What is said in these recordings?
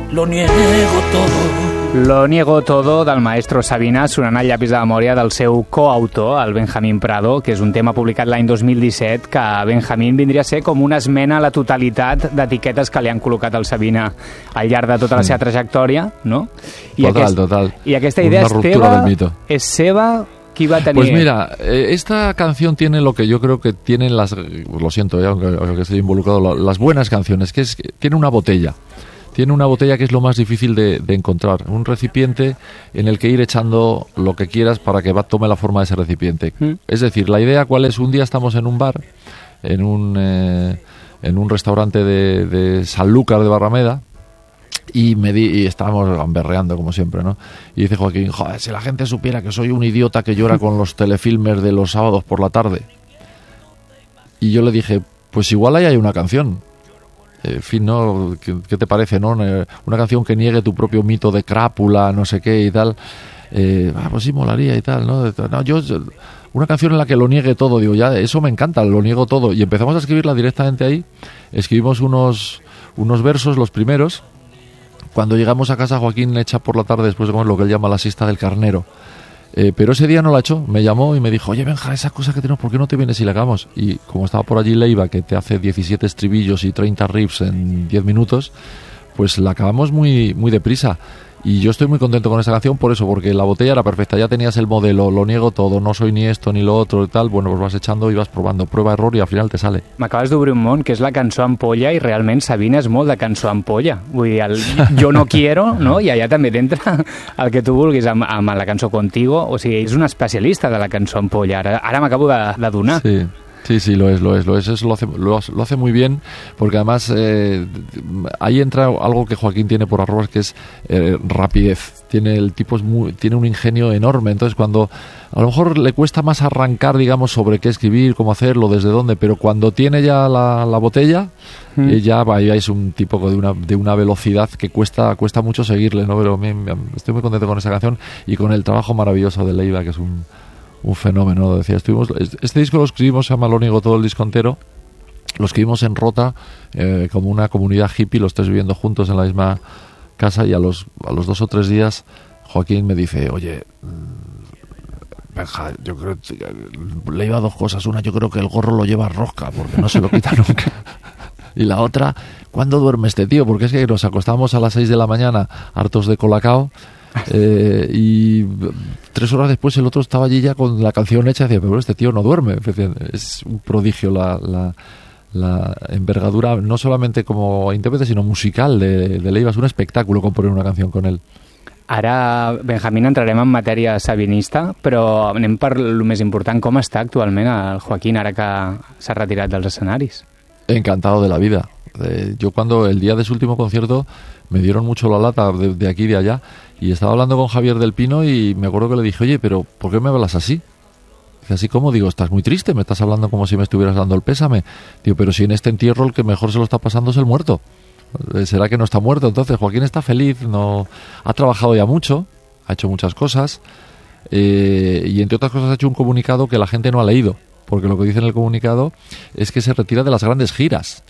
lo niego todo. Lo niego todo, del maestro Sabina, sonant al llapis de memòria del seu coautor, el Benjamín Prado, que és un tema publicat l'any 2017, que Benjamín vindria a ser com una esmena a la totalitat d'etiquetes que li han col·locat al Sabina al llarg de tota la seva trajectòria, no? Total. I aquesta idea és seva, qui va tenir? Pues mira, esta canción tiene lo que yo creo que tienen las, lo siento, aunque estoy involucrado, las buenas canciones, que es que tiene una botella. Tiene una botella que es lo más difícil de encontrar, un recipiente en el que ir echando lo que quieras para que tome la forma de ese recipiente. Es decir, la idea cuál es, un día estamos en un bar, en un restaurante de Sanlúcar de Barrameda, y estábamos gamberreando como siempre, ¿no? Y dice Joaquín, joder, si la gente supiera que soy un idiota que llora con los telefilmes de los sábados por la tarde. Y yo le dije, pues igual ahí hay una canción. En fin, ¿no? ¿Qué te parece, no? Una canción que niegue tu propio mito de crápula, no sé qué y tal. Pues sí, molaría y tal, ¿no? Una canción en la que lo niegue todo, digo, ya, eso me encanta, lo niego todo. Y empezamos a escribirla directamente ahí. Escribimos unos versos, los primeros. Cuando llegamos a casa, Joaquín echa por la tarde, después de comer, lo que él llama la siesta del carnero. Pero ese día no la echó, me llamó y me dijo, oye Benja, esa cosa que tenemos, ¿por qué no te vienes y la hagamos? Y como estaba por allí Leiva, que te hace 17 estribillos y 30 riffs en 10 minutos, pues la acabamos muy, muy deprisa. Y yo estoy muy contento con esa canción por eso, porque la botella era perfecta, ya tenías el modelo, lo niego todo, no soy ni esto ni lo otro y tal, bueno, pues vas echando y vas probando, prueba, error y al final te sale. M'acabes d'obrir un món, que és la cançó ampolla, i realment Sabina és molt de cançó ampolla. Vull dir, el jo no quiero, no? I allà també t'entra el que tu vulguis amb la cançó Contigo, o sigui, és un especialista de la cançó ampolla, ara m'acabo d'adonar. Sí, lo es. Eso lo hace muy bien, porque además ahí entra algo que Joaquín tiene por arrobas, que es rapidez. El tipo tiene un ingenio enorme, entonces cuando a lo mejor le cuesta más arrancar, digamos, sobre qué escribir, cómo hacerlo, desde dónde, pero cuando tiene ya la botella, ya es un tipo de una velocidad que cuesta mucho seguirle, ¿no? Pero estoy muy contento con esa canción y con el trabajo maravilloso de Leiva, que es un fenómeno, decía. Este disco lo escribimos, se llama Lo niego todo, el disco entero. Lo escribimos en Rota, como una comunidad hippie, los tres viviendo juntos en la misma casa, y a los 2 o 3 días Joaquín me dice, oye, Benja, yo creo que le iba 2 cosas. Una, yo creo que el gorro lo lleva rosca, porque no se lo quita nunca. Y la otra, ¿cuándo duerme este tío? Porque es que nos acostamos a las 6 de la mañana hartos de colacao, y 3 horas después el otro estaba allí ya con la canción hecha y decía, pero este tío no duerme. Es un prodigio la envergadura, no solamente como intérprete sino musical de Leiva. Es un espectáculo componer una canción con él. Ara, Benjamín, entrarem en matèria sabinista, però anem per lo més important. Com està actualment el Joaquín ara que s'ha retirat dels escenaris? Encantado de la vida. Yo cuando el día de su último concierto me dieron mucho la lata de aquí y de allá, y estaba hablando con Javier del Pino y me acuerdo que le dije, oye, pero ¿por qué me hablas así? Dice, así como, digo, estás muy triste, me estás hablando como si me estuvieras dando el pésame. Digo, pero si en este entierro el que mejor se lo está pasando es el muerto. ¿Será que no está muerto? Entonces Joaquín está feliz, no ha trabajado ya mucho, ha hecho muchas cosas, y entre otras cosas ha hecho un comunicado que la gente no ha leído, porque lo que dice en el comunicado es que se retira de las grandes giras.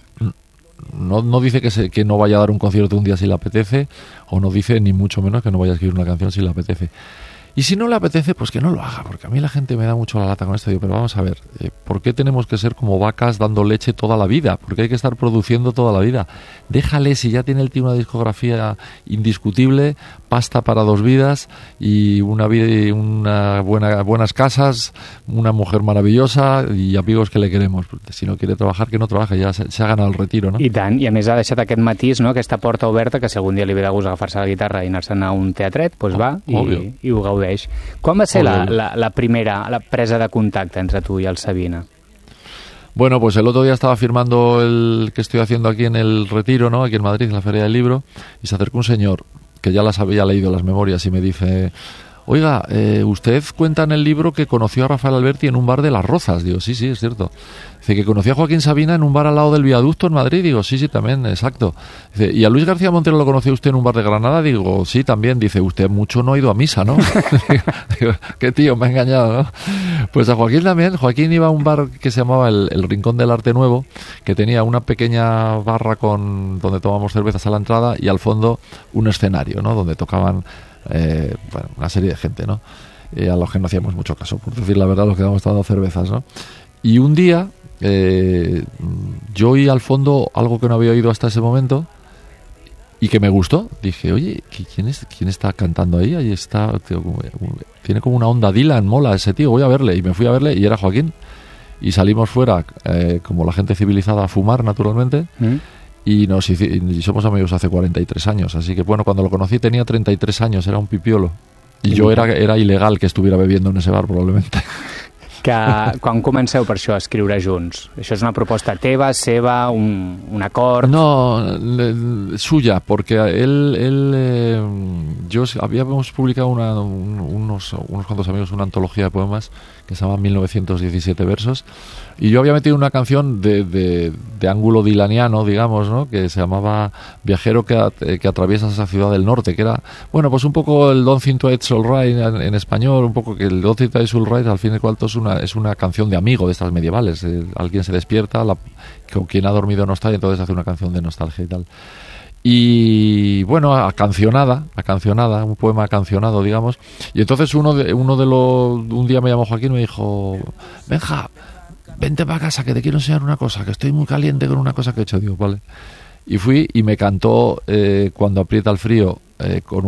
No dice que no vaya a dar un concierto un día si le apetece, o no dice ni mucho menos que no vaya a escribir una canción si le apetece. Y si no le apetece, pues que no lo haga, porque a mí la gente me da mucho la lata con esto. Digo, pero vamos a ver, ¿por qué tenemos que ser como vacas dando leche toda la vida? ¿Por qué hay que estar produciendo toda la vida? Déjale, si ya tiene el tío una discografía indiscutible, pasta para 2 vidas y una vida y buenas casas, una mujer maravillosa y amigos que le queremos. Si no quiere trabajar, que no trabaje, ya se ha ganado el retiro, ¿no? I tant, i a més ha deixat aquest matís, no? Aquesta porta oberta, que si algun dia li ve de gust agafar-se la guitarra i anar-se'n a un teatret, doncs va i ho gaudeix. Quan va ser la primera presa de contacte entre tu y el Sabina? Bueno, pues el otro día estaba firmando el que estoy haciendo aquí en el Retiro, ¿no? Aquí en Madrid, en la Feria del Libro, y se acercó un señor que ya las había leído las memorias y me dice, oiga, usted cuenta en el libro que conoció a Rafael Alberti en un bar de Las Rozas. Digo, sí, es cierto. Dice que conoció a Joaquín Sabina en un bar al lado del viaducto en Madrid. Digo, sí, también, exacto. Dice, ¿y a Luis García Montero lo conoció usted en un bar de Granada? Digo, sí, también. Dice, usted mucho no ha ido a misa, ¿no? Digo, qué tío, me ha engañado, ¿no? Pues a Joaquín también. Joaquín iba a un bar que se llamaba el Rincón del Arte Nuevo, que tenía una pequeña barra donde tomábamos cervezas a la entrada y al fondo un escenario, ¿no? Donde tocaban una serie de gente, ¿no? A los que no hacíamos mucho caso, por decir la verdad, los que estábamos tomando cervezas, ¿no? Y un día yo oí al fondo algo que no había oído hasta ese momento y que me gustó. Dije, oye, ¿quién está cantando ahí? Ahí está, tío, tiene como una onda Dylan, mola ese tío, voy a verle. Y me fui a verle y era Joaquín. Y salimos fuera, como la gente civilizada, a fumar, naturalmente. Y somos amigos hace 43 años. Así que, bueno, cuando lo conocí tenía 33 años, era un pipiolo. Y yo era ilegal que estuviera bebiendo en ese bar, probablemente. Quan comenceu per això a escriure junts? Això és una proposta teva, seva, un acord? No, suya, porque yo habíamos publicado unos cuantos amigos una antología de poemas que se llama 1917 versos, y yo había metido una canción de ángulo dilaniano, digamos, ¿no? Que se llamaba Viajero que atraviesa esa ciudad del norte, que era, bueno, pues un poco el Don't Think Twice All Right en español, un poco que el Don't Think Twice All Right al fin y al cabo es una canción de amigo de estas medievales. Alguien se despierta, con quien ha dormido no está, y entonces hace una canción de nostalgia y tal. Y bueno, acancionada, un poema acancionado, digamos. Y entonces un día me llamó Joaquín y me dijo, Benja, vente para casa que te quiero enseñar una cosa, que estoy muy caliente con una cosa que he hecho. Digo, vale. Y fui y me cantó Cuando aprieta el frío con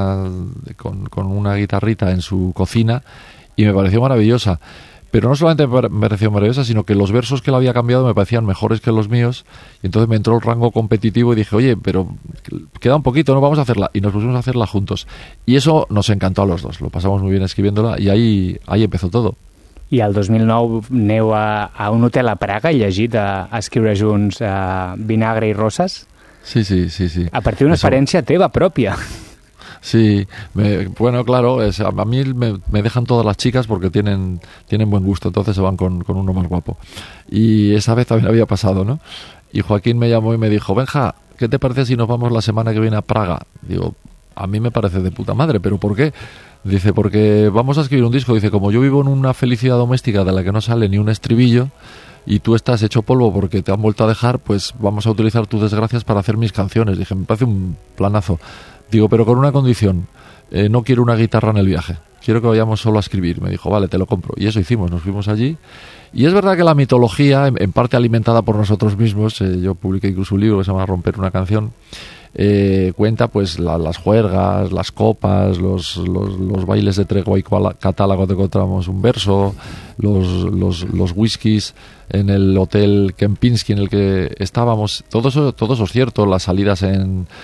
una guitarrita en su cocina, y me pareció maravillosa. Pero no solamente me pareció maravillosa, sino que los versos que él había cambiado me parecían mejores que los míos, y entonces me entró el rango competitivo y dije, oye, pero queda un poquito, ¿no? Vamos a hacerla. Y nos pusimos a hacerla juntos. Y eso nos encantó a los dos, lo pasamos muy bien escribiéndola, y ahí empezó todo. I el 2009 aneu a un hotel a Praga i llegit a escriure junts Vinagre i Roses? Sí. A partir d'una experiència teva pròpia. Sí, bueno, claro, a mí me dejan todas las chicas porque tienen buen gusto, entonces se van con uno más guapo. Y esa vez también había pasado, ¿no? Y Joaquín me llamó y me dijo, Benja, ¿qué te parece si nos vamos la semana que viene a Praga? Digo, a mí me parece de puta madre, ¿pero por qué? Dice, porque vamos a escribir un disco. Dice, como yo vivo en una felicidad doméstica de la que no sale ni un estribillo, y tú estás hecho polvo porque te han vuelto a dejar, pues vamos a utilizar tus desgracias para hacer mis canciones. Dije, me parece un planazo. Digo, pero con una condición, no quiero una guitarra en el viaje, quiero que vayamos solo a escribir. Me dijo, vale, te lo compro. Y eso hicimos, nos fuimos allí. Y es verdad que la mitología, en parte alimentada por nosotros mismos, yo publiqué incluso un libro que se llama Romper una canción, cuenta pues las juergas, las copas, los bailes de tregua y catala cuando encontramos un verso, los whiskies en el hotel Kempinski en el que estábamos, todo eso es cierto. Las salidas a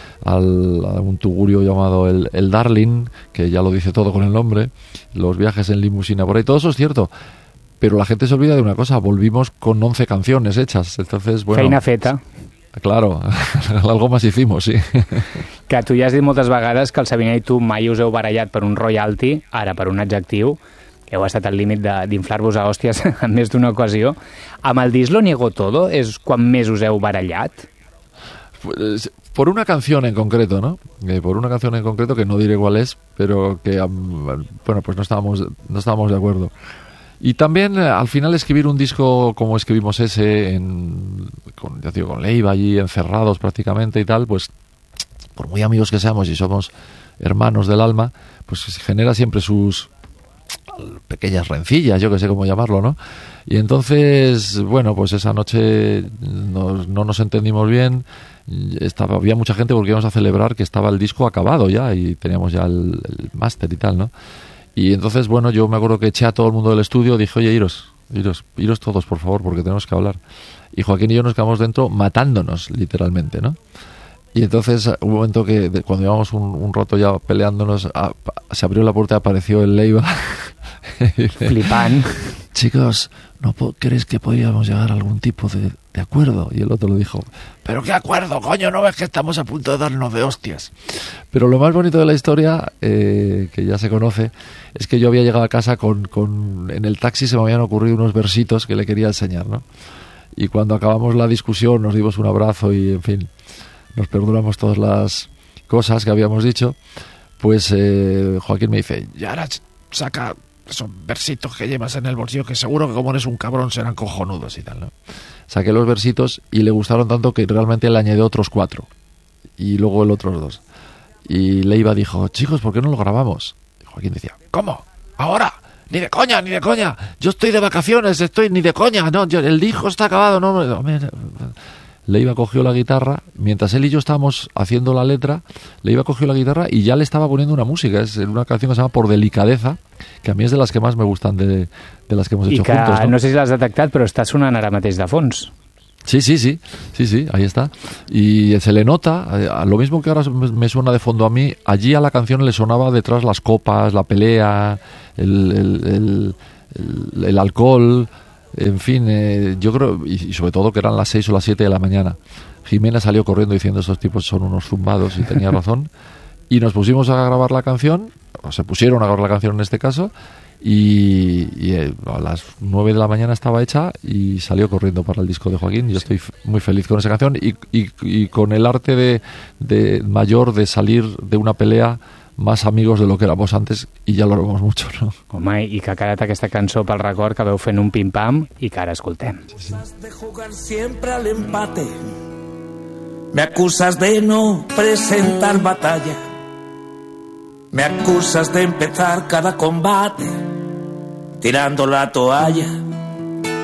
un tugurio llamado el Darling, que ya lo dice todo con el nombre, los viajes en limusina por ahí, todo eso es cierto. Pero la gente se olvida de una cosa, volvimos con 11 canciones hechas, entonces, bueno... Feina feta. Claro, algo más hicimos, sí. Que tu ja has dit moltes vegades que el Sabina i tu mai us heu barallat per un royalty, ara per un adjectiu, que heu estat al límit d'inflar-vos a hòsties en més d'una ocasió. Amb el disc Lo niego todo és quan més us heu barallat? Por una canción en concreto, ¿no? Por una canción en concreto que no diré cuál es, pero que, bueno, pues no estábamos de acuerdo. Y también al final escribir un disco como escribimos ese, con Leiva allí encerrados prácticamente y tal, pues por muy amigos que seamos y somos hermanos del alma, pues genera siempre sus pequeñas rencillas, yo que sé cómo llamarlo, ¿no? Y entonces, bueno, pues esa noche no nos entendimos bien. Había mucha gente porque íbamos a celebrar que estaba el disco acabado ya y teníamos ya el máster y tal, ¿no? Y entonces, bueno, yo me acuerdo que eché a todo el mundo del estudio, dije, oye, iros todos, por favor, porque tenemos que hablar. Y Joaquín y yo nos quedamos dentro matándonos, literalmente, ¿no? Y entonces, un momento que cuando llevamos un rato ya peleándonos, se abrió la puerta y apareció el Leiva Flipant. Chicos, ¿no crees que podríamos llegar a algún tipo de acuerdo? Y el otro le dijo, ¿pero qué acuerdo, coño? ¿No ves que estamos a punto de darnos de hostias? Pero lo más bonito de la historia, que ya se conoce, es que yo había llegado a casa en el taxi se me habían ocurrido unos versitos que le quería enseñar, ¿no? Y cuando acabamos la discusión nos dimos un abrazo y, en fin, nos perdonamos todas las cosas que habíamos dicho. Pues Joaquín me dice, y ahora saca esos versitos que llevas en el bolsillo, que seguro que como eres un cabrón serán cojonudos y tal, ¿no? Saqué los versitos y le gustaron tanto que realmente le añadió otros 4 y luego el otros 2. Y Leiva dijo, chicos, ¿por qué no lo grabamos? Y Joaquín decía, ¿cómo? ¿Ahora? Ni de coña, ni de coña. Yo estoy de vacaciones, ni de coña. No, el disco está acabado. No. Leiva cogió la guitarra, mientras él y yo estábamos haciendo la letra, Leiva cogió la guitarra y ya le estaba poniendo una música. Es una canción que se llama Por Delicadeza, que a mí es de las que más me gustan de las que hemos hecho juntos, ¿no? No sé si l'has detectat, però està sonant ara mateix de fons. Sí, ahí está. Y se le nota, lo mismo que ahora me suena de fondo a mí, allí a la canción le sonaba detrás las copas, la pelea, el alcohol. En fin, yo creo, y sobre todo que eran las 6 o las 7 de la mañana. Jimena salió corriendo diciendo, estos tipos son unos zumbados, y tenía razón. Y nos pusimos a grabar la canción, o se pusieron a grabar la canción en este caso, y a las 9 de la mañana estaba hecha y salió corriendo para el disco de Joaquín. Yo estoy muy feliz con esa canción y con el arte de mayor de salir de una pelea más amigos de lo que éramos antes, y ya lo éramos mucho, ¿no? Home, i que ha quedat aquesta cançó pel record que veu fent un pim-pam i que ara escoltem. Sí. De jugar siempre al empate. Me acusas de no presentar batalla. Me acusas de empezar cada combate tirando la toalla.